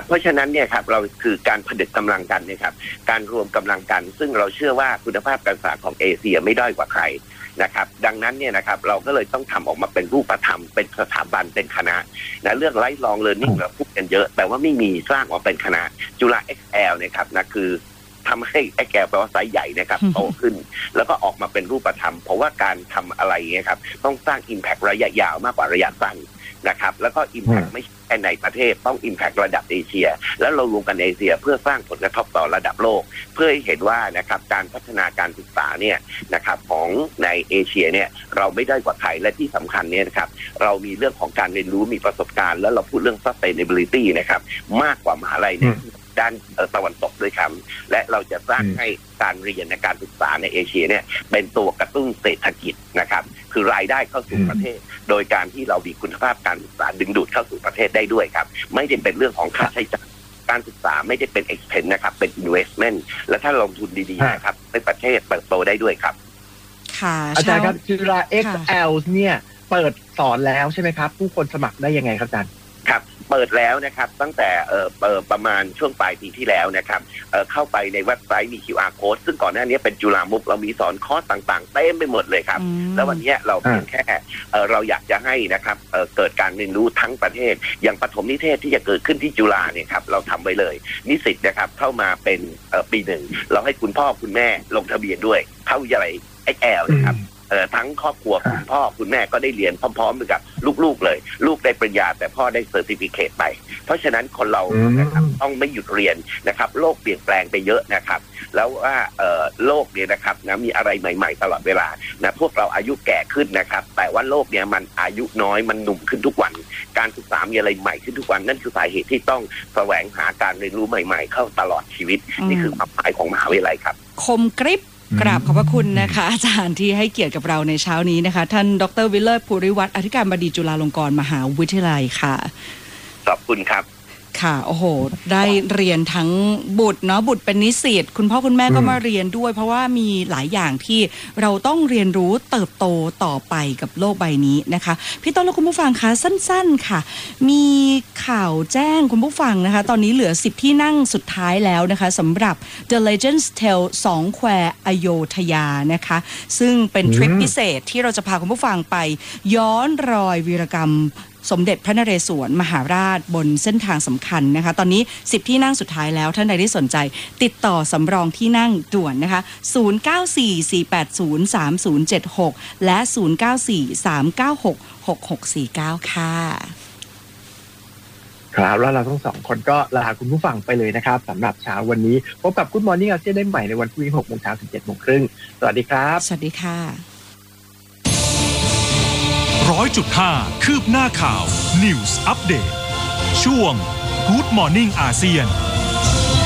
เพราะฉะนั้นเนี่ยครับเราคือการผนึกกำลังกันนะครับการรวมกำลังกันซึ่งเราเชื่อว่าคุณภาพการศึกษาของเอเชียไม่ด้อยกว่าใครนะครับดังนั้นเนี่ยนะครับเราก็เลยต้องทำออกมาเป็นรูปธรรมเป็นสถาบันเป็นคณะนะเรื่องไลฟ์ลองเรียนนิ่งเราพูดกันเยอะแต่ว่าไม่มีสร้างออกเป็นคณะจุฬา XL นะครับนะคือทำให้ไอ้แกแปลว่าไซส์ใหญ่นะครับโตขึ้นแล้วก็ออกมาเป็นรูปธรรมเพราะว่าการทำอะไรเงี้ยครับต้องสร้าง Impact ระยะยาวมากกว่าระยะสั้นนะครับแล้วก็ Impact ไม่ใช่แค่ในประเทศต้อง Impact ระดับเอเชียแล้วเรารวมกันเอเชียเพื่อสร้างผลกระทบต่อระดับโลกเพื่อให้เห็นว่านะครับการพัฒนาการศึกษาเนี่ยนะครับของในเอเชียเนี่ยเราไม่ได้กว่าใครและที่สำคัญเนี่ยนะครับเรามีเรื่องของการเรียนรู้มีประสบการณ์แล้วเราพูดเรื่อง sustainability นะครับมากกว่ามหาลัยเนี่ยด้านตะวันตกด้วยครับและเราจะสร้างให้การเรียนในการศึกษาในเอเชียเนี่ยเป็นตัวกระตุ้นเศรษฐกิจนะครับคือรายได้เข้าสู่ประเทศโดยการที่เรามีคุณภาพการศึกษาดึงดูดเข้าสู่ประเทศได้ด้วยครับไม่ได้เป็นเรื่องของค่าใช้จ่ายการศึกษาไม่ได้เป็น expense นะครับเป็น investment และถ้าลงทุนดีๆนะครับในประเทศเติบโตได้ด้วยครับค่ะอาจารย์ครับจุฬา XL เนี่ยเปิดสอนแล้วใช่ไหมครับผู้คนสมัครได้ยังไงครับอาจารย์ครับเปิดแล้วนะครับตั้งแต่ประมาณช่วงปลายปีที่แล้วนะครับเข้าไปในเว็บไซต์มี QR code ซึ่งก่อนหน้านี้เป็นจุฬามุกเรามีสอนคอร์สต่างๆเต็มไปหมดเลยครับแล้ววันนี้เราเพียงแค่เราอยากจะให้นะครับเกิดการเรียนรู้ทั้งประเทศอย่างปฐมนิเทศที่จะเกิดขึ้นที่จุฬาเนี่ยครับเราทำไว้เลยนิสิตนะครับเข้ามาเป็นปีหนึ่งเราให้คุณพ่อคุณแม่ลงทะเบียนด้วยเข้าวิทยาลัย XL นะครับทั้งครอบครัวคุณพ่อคุณแม่ก็ได้เรียนพร้อมๆกับลูกๆเลยลูกได้ปริญญาแต่พ่อได้เซอร์ติฟิเคตไปเพราะฉะนั้นคนเรานะครับต้องไม่หยุดเรียนนะครับโลกเปลี่ยนแปลงไปเยอะนะครับแล้วว่าโลกเนี่ยนะครับนะมีอะไรใหม่ๆตลอดเวลานะพวกเราอายุแก่ขึ้นนะครับแต่ว่าโลกเนี่ยมันอายุน้อยมันหนุ่มขึ้นทุกวันการศึกษามีอะไรใหม่ขึ้นทุกวันนั่นคือสาเหตุที่ต้องแสวงหาการเรียนรู้ใหม่ๆเข้าตลอดชีวิตนี่คือความหมายของมหาวิทยาลัยครับคมกริบกราบขอบพระคุณนะคะอาจารย์ที่ให้เกียรติกับเราในเช้านี้นะคะท่านดร.วิเลิศภูริวัฒน์อธิการบดีจุฬาลงกรณ์มหาวิทยาลัยค่ะขอบคุณครับค่ะโอ้โหได้เรียนทั้งบุตรเนาะบุตรเป็นนิสิตคุณพ่อคุณแม่ก็มาเรียนด้วยเพราะว่ามีหลายอย่างที่เราต้องเรียนรู้เติบโตต่อไปกับโลกใบนี้นะคะพี่ต้นและคุณผู้ฟังคะสั้นๆค่ะมีข่าวแจ้งคุณผู้ฟังนะคะตอนนี้เหลือ10ที่นั่งสุดท้ายแล้วนะคะสำหรับ The Legends Tale 2 แควอโยธยานะคะซึ่งเป็นทริปพิเศษที่เราจะพาคุณผู้ฟังไปย้อนรอยวีรกรรมสมเด็จพระนเรศวรมหาราชบนเส้นทางสำคัญนะคะตอนนี้10ที่นั่งสุดท้ายแล้วท่านใดที่สนใจติดต่อสำรองที่นั่งด่วนนะคะ0944803076และ0943966649ค่ะครับแล้วเราทั้งสองคนก็ลาคุณผู้ฟังไปเลยนะครับสำหรับเช้าวันนี้พบกับ Good Morning อาเซียนได้ใหม่ในวันพรุ่งนี้ 6:00 น. ถึง 7:30 น. สวัสดีครับสวัสดีค่ะ 100.5 คืบหน้าข่าว News Update ช่วง Good Morning อาเซียน